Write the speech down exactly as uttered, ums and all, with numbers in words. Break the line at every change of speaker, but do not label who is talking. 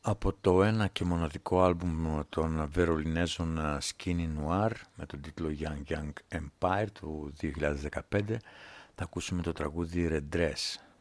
Από το ένα και μοναδικό άλμπουμ των Βερολινέζων Skinny Noir με τον τίτλο Young Young Empire του δύο χιλιάδες δεκαπέντε θα ακούσουμε το τραγούδι Redress.